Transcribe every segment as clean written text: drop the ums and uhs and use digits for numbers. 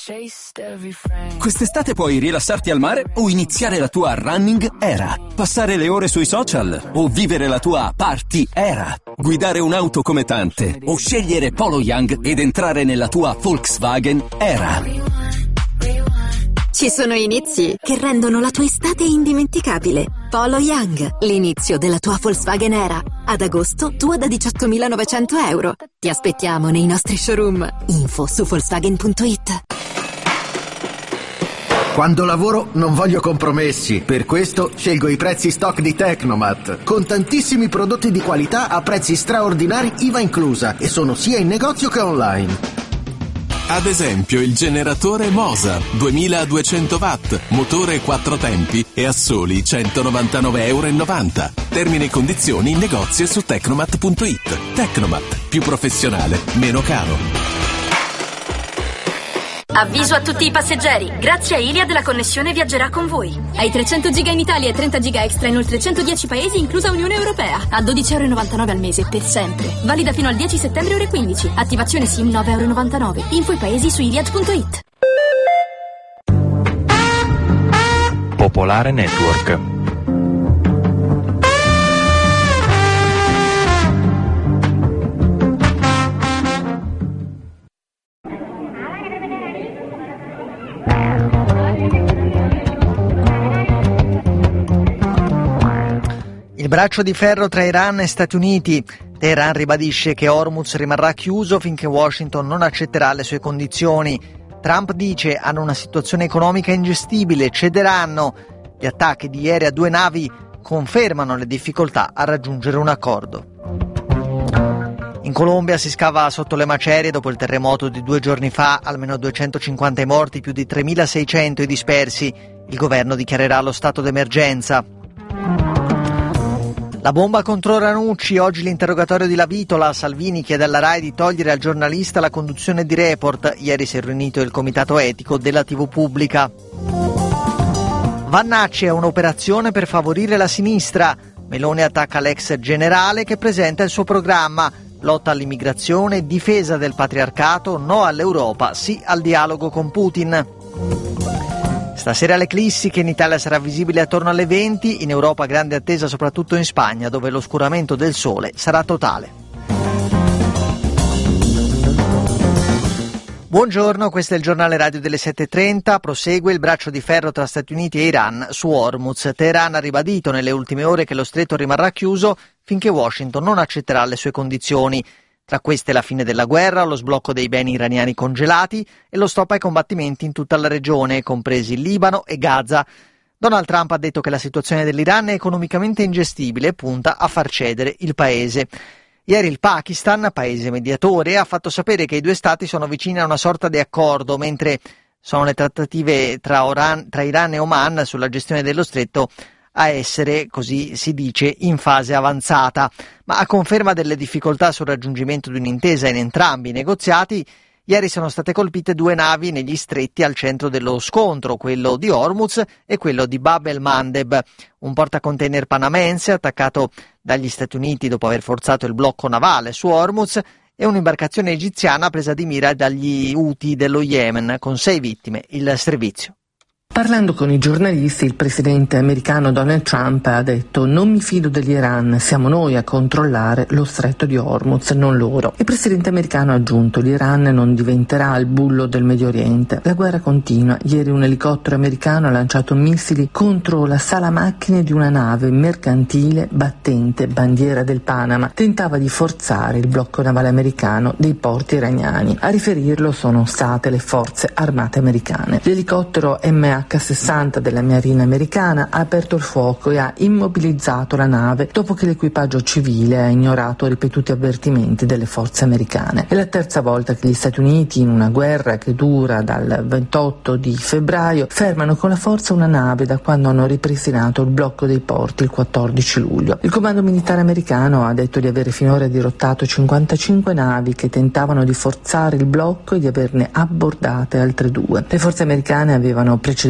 Quest'estate puoi rilassarti al mare o iniziare la tua running era, passare le ore sui social o vivere la tua party era, guidare un'auto come tante o scegliere Polo Young ed entrare nella tua Volkswagen era. Ci sono inizi che rendono la tua estate indimenticabile. Polo Young, l'inizio della tua Volkswagen era. Ad agosto, tua da 18.900 euro. Ti aspettiamo nei nostri showroom. Info su Volkswagen.it. Quando lavoro non voglio compromessi, per questo scelgo i prezzi stock di Tecnomat, con tantissimi prodotti di qualità a prezzi straordinari IVA inclusa, e sono sia in negozio che online. Ad esempio il generatore Mosa 2200 watt, motore 4 tempi e a soli €199,90. Termini e condizioni in negozio e su Tecnomat.it. Tecnomat, più professionale, meno caro. Avviso a tutti i passeggeri, grazie a Iliad la connessione viaggerà con voi. Hai 300 giga in Italia e 30 giga extra in oltre 110 paesi, inclusa Unione Europea. A €12,99 al mese, per sempre. Valida fino al 10 settembre ore 15. Attivazione SIM €9,99. Info i paesi su Iliad.it. Popolare Network. Il braccio di ferro tra Iran e Stati Uniti. Teheran ribadisce che Hormuz rimarrà chiuso finché Washington non accetterà le sue condizioni. Trump dice hanno una situazione economica ingestibile, cederanno. Gli attacchi di ieri a 2 navi confermano le difficoltà a raggiungere un accordo. In Colombia si scava sotto le macerie dopo il terremoto di 2 giorni fa, almeno 250 i morti, più di 3.600 i dispersi. Il governo dichiarerà lo stato d'emergenza. La bomba contro Ranucci, oggi l'interrogatorio di Lavitola. Salvini chiede alla RAI di togliere al giornalista la conduzione di Report. Ieri si è riunito il comitato etico della TV pubblica. Vannacci è un'operazione per favorire la sinistra. Meloni attacca l'ex generale che presenta il suo programma. Lotta all'immigrazione, difesa del patriarcato, no all'Europa, sì al dialogo con Putin. Stasera l'eclissi, che in Italia sarà visibile attorno alle 20, in Europa grande attesa soprattutto in Spagna, dove l'oscuramento del sole sarà totale. Buongiorno, questo è il giornale radio delle 7.30, prosegue il braccio di ferro tra Stati Uniti e Iran su Hormuz. Teheran ha ribadito nelle ultime ore che lo stretto rimarrà chiuso finché Washington non accetterà le sue condizioni. Tra queste la fine della guerra, lo sblocco dei beni iraniani congelati e lo stop ai combattimenti in tutta la regione, compresi il Libano e Gaza. Donald Trump ha detto che la situazione dell'Iran è economicamente ingestibile e punta a far cedere il paese. Ieri il Pakistan, paese mediatore, ha fatto sapere che i due stati sono vicini a una sorta di accordo, mentre sono le trattative tra Iran e Oman sulla gestione dello stretto a essere, così si dice, in fase avanzata. Ma a conferma delle difficoltà sul raggiungimento di un'intesa in entrambi i negoziati, ieri sono state colpite 2 navi negli stretti al centro dello scontro, quello di Hormuz e quello di Bab el-Mandeb, un portacontainer panamense attaccato dagli Stati Uniti dopo aver forzato il blocco navale su Hormuz e un'imbarcazione egiziana presa di mira dagli Houthi dello Yemen, con 6 vittime, il servizio. Parlando con i giornalisti, il presidente americano Donald Trump ha detto: non mi fido dell'Iran, siamo noi a controllare lo stretto di Hormuz, non loro. Il presidente americano ha aggiunto: l'Iran non diventerà il bullo del Medio Oriente. La guerra continua. Ieri un elicottero americano ha lanciato missili contro la sala macchine di una nave mercantile battente bandiera del Panama. Tentava di forzare il blocco navale americano dei porti iraniani. A riferirlo sono state le forze armate americane. L'elicottero MH-60 della Marina americana ha aperto il fuoco e ha immobilizzato la nave dopo che l'equipaggio civile ha ignorato ripetuti avvertimenti delle forze americane. È la terza volta che gli Stati Uniti, in una guerra che dura dal 28 di febbraio, fermano con la forza una nave da quando hanno ripristinato il blocco dei porti il 14 luglio. Il comando militare americano ha detto di avere finora dirottato 55 navi che tentavano di forzare il blocco e di averne abbordate altre 2. Le forze americane avevano precedentemente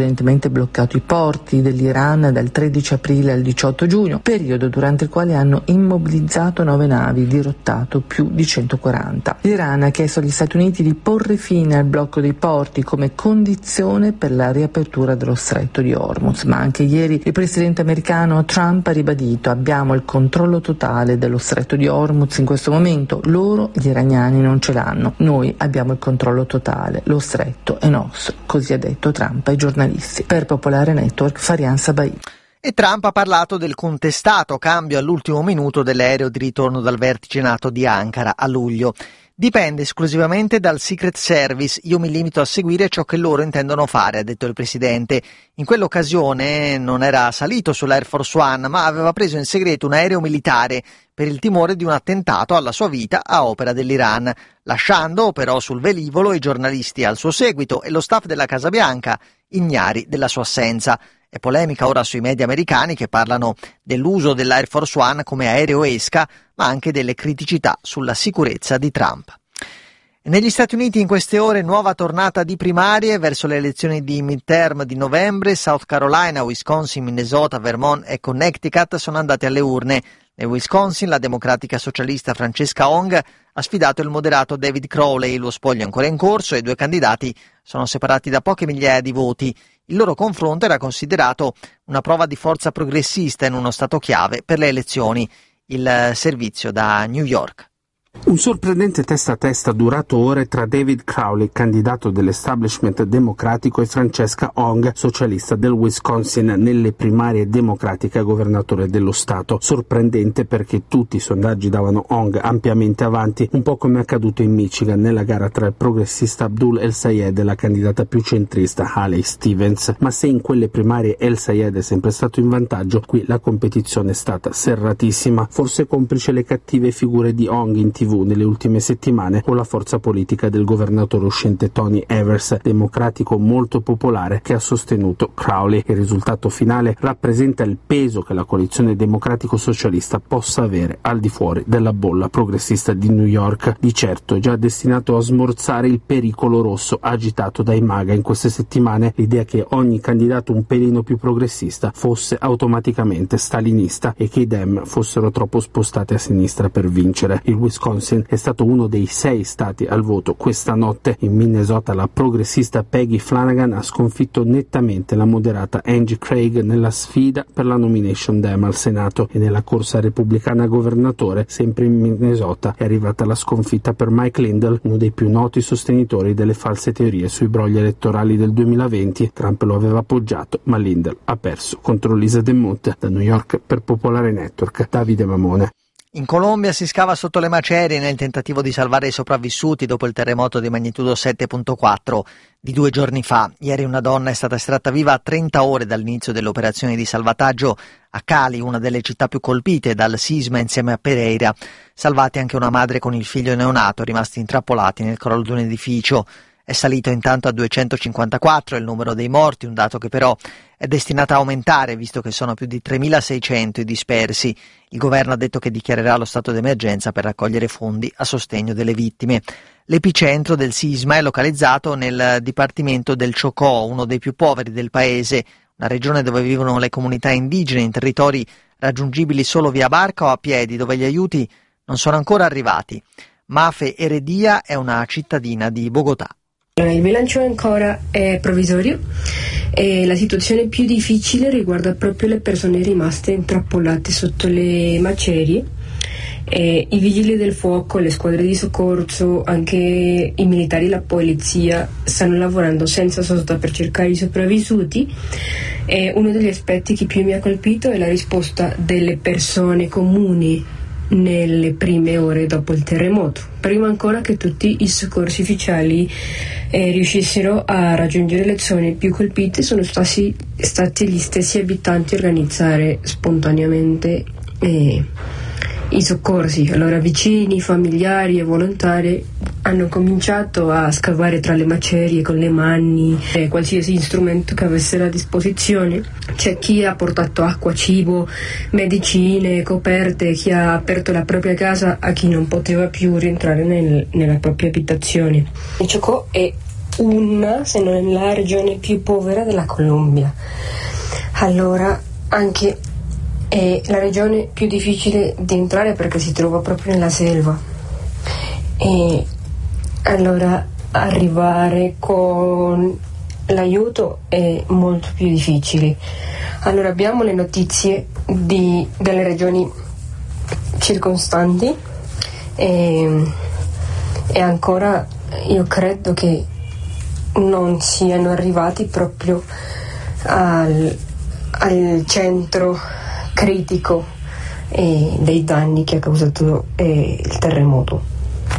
precedentemente bloccato i porti dell'Iran dal 13 aprile al 18 giugno, periodo durante il quale hanno immobilizzato 9 navi, dirottato più di 140. L'Iran ha chiesto agli Stati Uniti di porre fine al blocco dei porti come condizione per la riapertura dello stretto di Hormuz, ma anche ieri il presidente americano Trump ha ribadito: abbiamo il controllo totale dello stretto di Hormuz in questo momento, loro gli iraniani non ce l'hanno, noi abbiamo il controllo totale, lo stretto è nostro, così ha detto Trump ai giornalisti. Per Popolare Network, Farian Sabai. E Trump ha parlato del contestato cambio all'ultimo minuto dell'aereo di ritorno dal vertice NATO di Ankara a luglio. Dipende esclusivamente dal Secret Service, io mi limito a seguire ciò che loro intendono fare, ha detto il presidente. In quell'occasione non era salito sull'Air Force One, ma aveva preso in segreto un aereo militare per il timore di un attentato alla sua vita a opera dell'Iran, lasciando però sul velivolo i giornalisti al suo seguito e lo staff della Casa Bianca ignari della sua assenza. È polemica ora sui media americani che parlano dell'uso dell'Air Force One come aereo esca, ma anche delle criticità sulla sicurezza di Trump. Negli Stati Uniti in queste ore nuova tornata di primarie verso le elezioni di midterm di novembre. South Carolina, Wisconsin, Minnesota, Vermont e Connecticut sono andati alle urne. Nel Wisconsin la democratica socialista Francesca Hong ha sfidato il moderato David Crowley, lo spoglio è ancora in corso e i due candidati sono separati da poche migliaia di voti. Il loro confronto era considerato una prova di forza progressista in uno stato chiave per le elezioni. Il servizio da New York. Un sorprendente testa a testa durato ore tra David Crowley, candidato dell'establishment democratico, e Francesca Hong, socialista del Wisconsin, nelle primarie democratiche a governatore dello stato. Sorprendente perché tutti i sondaggi davano Hong ampiamente avanti, un po' come è accaduto in Michigan nella gara tra il progressista Abdul El-Sayed e la candidata più centrista Haley Stevens. Ma se in quelle primarie El-Sayed è sempre stato in vantaggio, qui la competizione è stata serratissima, forse complice le cattive figure di Hong in TV nelle ultime settimane o la forza politica del governatore uscente Tony Evers, democratico molto popolare, che ha sostenuto Crowley. Il risultato finale rappresenta il peso che la coalizione democratico-socialista possa avere al di fuori della bolla progressista di New York, di certo già destinato a smorzare il pericolo rosso agitato dai MAGA in queste settimane, l'idea che ogni candidato un pelino più progressista fosse automaticamente stalinista e che i Dem fossero troppo spostati a sinistra per vincere. Il Wisconsin è stato uno dei 6 stati al voto questa notte. In Minnesota la progressista Peggy Flanagan ha sconfitto nettamente la moderata Angie Craig nella sfida per la nomination Dem al Senato, e nella corsa repubblicana governatore, sempre in Minnesota, è arrivata la sconfitta per Mike Lindell, uno dei più noti sostenitori delle false teorie sui brogli elettorali del 2020. Trump lo aveva appoggiato, ma Lindell ha perso contro Lisa DeMott. Da New York per Popolare Network, Davide Mamone. In Colombia si scava sotto le macerie nel tentativo di salvare i sopravvissuti dopo il terremoto di magnitudo 7.4 di 2 giorni fa. Ieri una donna è stata estratta viva a 30 ore dall'inizio delle operazioni di salvataggio a Cali, una delle città più colpite dal sisma insieme a Pereira. Salvati anche una madre con il figlio neonato rimasti intrappolati nel crollo di un edificio. È salito intanto a 254 il numero dei morti, un dato che però è destinato a aumentare visto che sono più di 3.600 i dispersi. Il governo ha detto che dichiarerà lo stato d'emergenza per raccogliere fondi a sostegno delle vittime. L'epicentro del sisma è localizzato nel dipartimento del Chocó, uno dei più poveri del paese, una regione dove vivono le comunità indigene in territori raggiungibili solo via barca o a piedi, dove gli aiuti non sono ancora arrivati. Mafe Heredia è una cittadina di Bogotà. Il bilancio ancora è provvisorio e la situazione più difficile riguarda proprio le persone rimaste intrappolate sotto le macerie. I vigili del fuoco, le squadre di soccorso, anche i militari e la polizia stanno lavorando senza sosta per cercare i sopravvissuti. Uno degli aspetti che più mi ha colpito è la risposta delle persone comuni nelle prime ore dopo il terremoto, prima ancora che tutti i soccorsi ufficiali riuscissero a raggiungere le zone più colpite. Sono stati gli stessi abitanti a organizzare spontaneamente i soccorsi. Allora vicini, familiari e volontari hanno cominciato a scavare tra le macerie con le mani, qualsiasi strumento che avessero a disposizione. C'è chi ha portato acqua, cibo, medicine, coperte, chi ha aperto la propria casa a chi non poteva più rientrare nella propria abitazione. Il Chocó è una, se non la regione più povera della Colombia. Allora, anche è la regione più difficile di entrare perché si trova proprio nella selva. E allora arrivare con l'aiuto è molto più difficile. Allora abbiamo le notizie delle regioni circostanti e ancora io credo che non siano arrivati proprio al centro critico dei danni che ha causato il terremoto.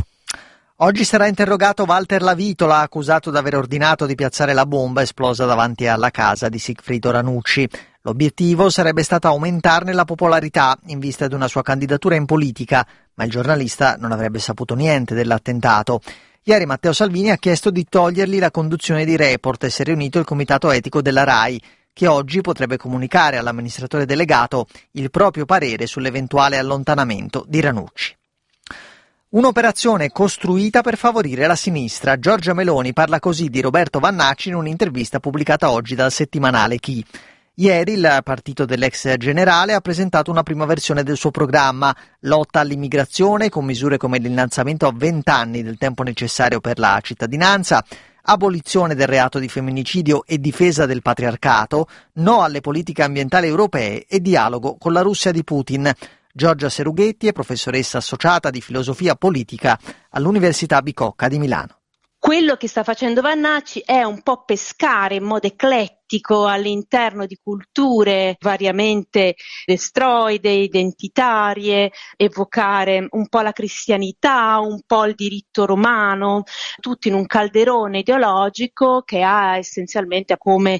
Oggi sarà interrogato Walter Lavitola, accusato di aver ordinato di piazzare la bomba esplosa davanti alla casa di Sigfrido Ranucci. L'obiettivo sarebbe stato aumentarne la popolarità in vista di una sua candidatura in politica, ma il giornalista non avrebbe saputo niente dell'attentato. Ieri Matteo Salvini ha chiesto di togliergli la conduzione di Report e si è riunito il comitato etico della RAI, che oggi potrebbe comunicare all'amministratore delegato il proprio parere sull'eventuale allontanamento di Ranucci. Un'operazione costruita per favorire la sinistra. Giorgia Meloni parla così di Roberto Vannacci in un'intervista pubblicata oggi dal settimanale Chi. Ieri il partito dell'ex generale ha presentato una prima versione del suo programma, lotta all'immigrazione con misure come l'innalzamento a 20 anni del tempo necessario per la cittadinanza, abolizione del reato di femminicidio e difesa del patriarcato, no alle politiche ambientali europee e dialogo con la Russia di Putin. Giorgia Serughetti è professoressa associata di filosofia politica all'Università Bicocca di Milano. Quello che sta facendo Vannacci è un po' pescare in modo eclettico all'interno di culture variamente destroide, identitarie, evocare un po' la cristianità, un po' il diritto romano, tutto in un calderone ideologico che ha essenzialmente come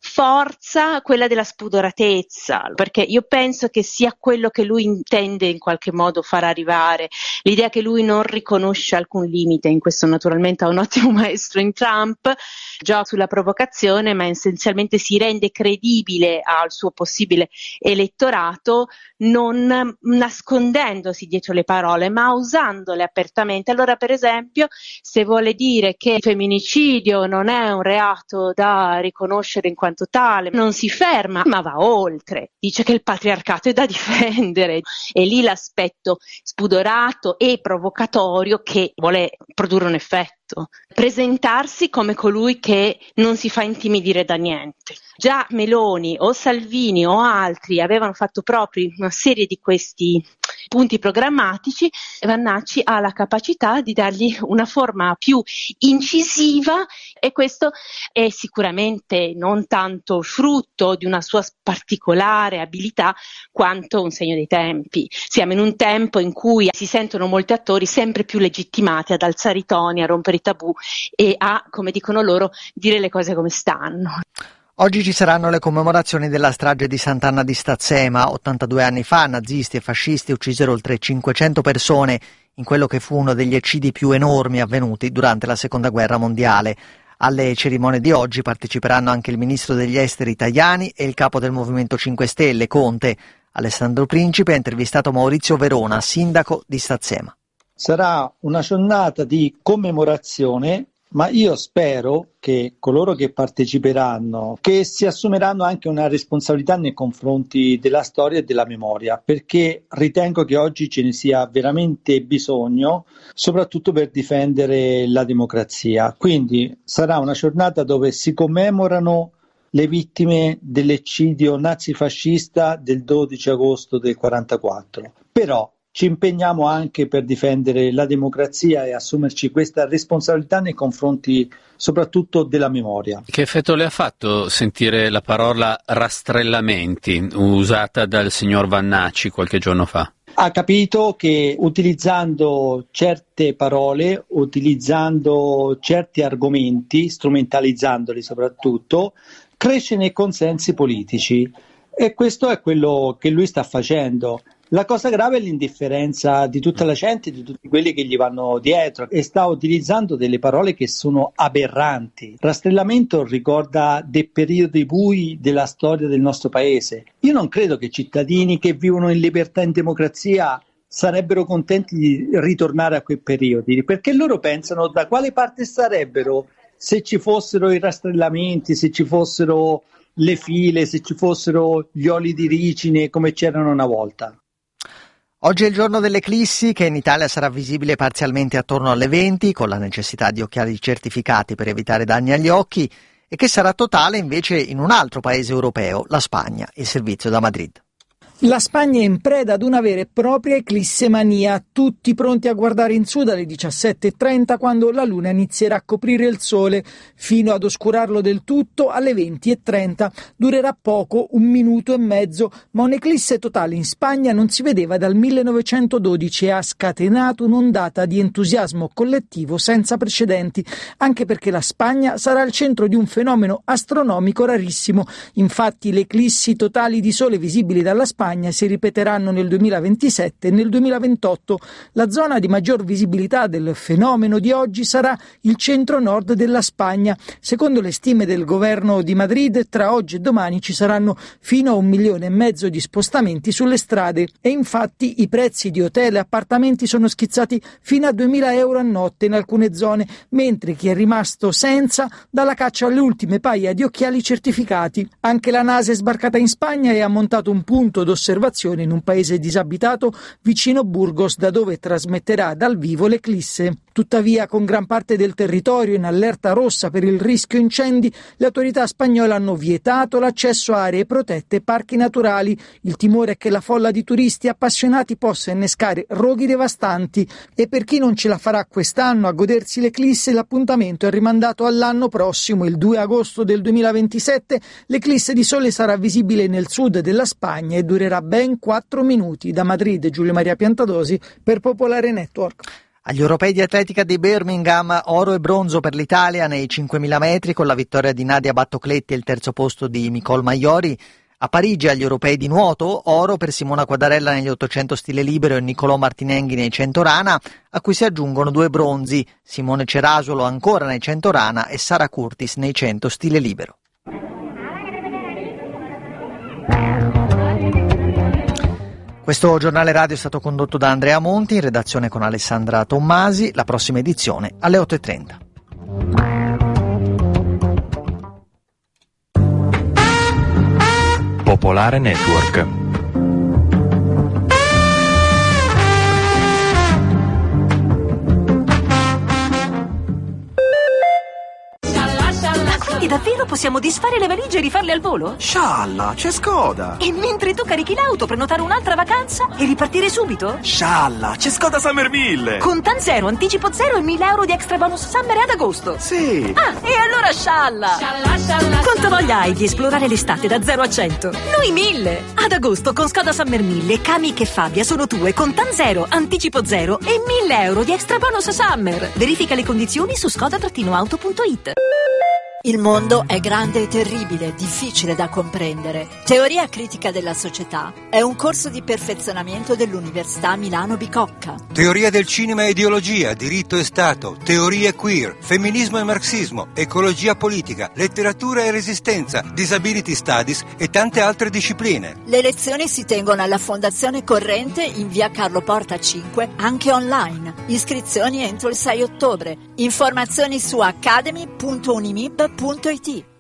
forza quella della spudoratezza, perché io penso che sia quello che lui intende in qualche modo far arrivare, l'idea che lui non riconosce alcun limite, in questo naturalmente ha un ottimo maestro in Trump, gioca sulla provocazione, ma essenzialmente si rende credibile al suo possibile elettorato non nascondendosi dietro le parole, ma usandole apertamente. Allora, per esempio, se vuole dire che il femminicidio non è un reato da riconoscere in quanto tale, non si ferma, ma va oltre. Dice che il patriarcato è da difendere. E lì l'aspetto spudorato e provocatorio che vuole produrre un effetto. Presentarsi come colui che non si fa intimidire da niente. Già Meloni o Salvini o altri avevano fatto proprio una serie di questi punti programmatici, Vannacci ha la capacità di dargli una forma più incisiva e questo è sicuramente non tanto frutto di una sua particolare abilità quanto un segno dei tempi. Siamo in un tempo in cui si sentono molti attori sempre più legittimati ad alzare i toni, a rompere i tabù e a, come dicono loro, dire le cose come stanno. Oggi ci saranno le commemorazioni della strage di Sant'Anna di Stazzema. 82 anni fa nazisti e fascisti uccisero oltre 500 persone in quello che fu uno degli eccidi più enormi avvenuti durante la Seconda Guerra Mondiale. Alle cerimonie di oggi parteciperanno anche il ministro degli esteri Tajani e il capo del Movimento 5 Stelle, Conte. Alessandro Principe ha intervistato Maurizio Verona, sindaco di Stazzema. Sarà una giornata di commemorazione, ma io spero che coloro che parteciperanno, che si assumeranno anche una responsabilità nei confronti della storia e della memoria, perché ritengo che oggi ce ne sia veramente bisogno, soprattutto per difendere la democrazia. Quindi sarà una giornata dove si commemorano le vittime dell'eccidio nazifascista del 12 agosto del 1944. Però ci impegniamo anche per difendere la democrazia e assumerci questa responsabilità nei confronti soprattutto della memoria. Che effetto le ha fatto sentire la parola rastrellamenti usata dal signor Vannacci qualche giorno fa? Ha capito che utilizzando certe parole, utilizzando certi argomenti, strumentalizzandoli soprattutto, cresce nei consensi politici e questo è quello che lui sta facendo. La cosa grave è l'indifferenza di tutta la gente, di tutti quelli che gli vanno dietro e sta utilizzando delle parole che sono aberranti. Rastrellamento ricorda dei periodi bui della storia del nostro paese. Io non credo che cittadini che vivono in libertà e in democrazia sarebbero contenti di ritornare a quei periodi, perché loro pensano da quale parte sarebbero se ci fossero i rastrellamenti, se ci fossero le file, se ci fossero gli oli di ricine come c'erano una volta. Oggi è il giorno dell'eclissi, che in Italia sarà visibile parzialmente attorno alle 20, con la necessità di occhiali certificati per evitare danni agli occhi, e che sarà totale invece in un altro paese europeo, la Spagna. Il servizio da Madrid. La Spagna è in preda ad una vera e propria eclissemania, tutti pronti a guardare in su dalle 17:30 quando la luna inizierà a coprire il sole, fino ad oscurarlo del tutto alle 20:30. Durerà poco, 1 minuto e mezzo, ma un'eclisse totale in Spagna non si vedeva dal 1912 e ha scatenato un'ondata di entusiasmo collettivo senza precedenti, anche perché la Spagna sarà al centro di un fenomeno astronomico rarissimo. Infatti le eclissi totali di sole visibili dalla Spagna si ripeteranno nel 2027 e nel 2028. La zona di maggior visibilità del fenomeno di oggi sarà il centro-nord della Spagna. Secondo le stime del governo di Madrid, tra oggi e domani ci saranno fino a 1,5 milioni di spostamenti sulle strade e infatti i prezzi di hotel e appartamenti sono schizzati fino a 2.000 euro a notte in alcune zone, mentre chi è rimasto senza dà la caccia alle ultime paia di occhiali certificati. Anche la NASA è sbarcata in Spagna e ha montato un punto d'osservazione in un paese disabitato vicino Burgos, da dove trasmetterà dal vivo l'eclisse. Tuttavia, con gran parte del territorio in allerta rossa per il rischio incendi, le autorità spagnole hanno vietato l'accesso a aree protette e parchi naturali. Il timore è che la folla di turisti appassionati possa innescare roghi devastanti e per chi non ce la farà quest'anno a godersi l'eclisse, l'appuntamento è rimandato all'anno prossimo. Il 2 agosto del 2027 l'eclisse di sole sarà visibile nel sud della Spagna e durerà ben 4 minuti. Da Madrid, Giulio Maria Piantadosi per Popolare Network. Agli europei di atletica di Birmingham, oro e bronzo per l'Italia nei 5.000 metri con la vittoria di Nadia Battocletti e il terzo posto di Nicole Maiori. A Parigi agli europei di nuoto, oro per Simona Quadarella negli 800 stile libero e Niccolò Martinenghi nei 100 rana, a cui si aggiungono 2 bronzi, Simone Cerasuolo ancora nei 100 rana e Sara Curtis nei 100 stile libero. Questo giornale radio è stato condotto da Andrea Monti, in redazione con Alessandra Tommasi. La prossima edizione alle 8:30. Popolare Network. Quindi davvero possiamo disfare le valigie e rifarle al volo? Scialla, c'è Skoda! E mentre tu carichi l'auto, prenotare un'altra vacanza e ripartire subito? Scialla, c'è Skoda Summer 1000! Con TAN zero, anticipo zero e 1.000 euro di extra bonus summer ad agosto! Sì! Ah, e allora scialla! Quanta voglia hai di esplorare l'estate da 0 a 100? Noi 1.000! Ad agosto con Skoda Summer 1000, Kamiq e Fabia sono tue con TAN zero, anticipo zero e 1.000 euro di extra bonus summer! Verifica le condizioni su skoda-auto.it. Il mondo è grande e terribile, difficile da comprendere. Teoria critica della società è un corso di perfezionamento dell'Università Milano Bicocca. Teoria del cinema e ideologia, diritto e Stato, teorie queer, femminismo e marxismo, ecologia politica, letteratura e resistenza, disability studies e tante altre discipline. Le lezioni si tengono alla Fondazione Corrente in via Carlo Porta 5, anche online. Iscrizioni entro il 6 ottobre. Informazioni su academy.unimib.it.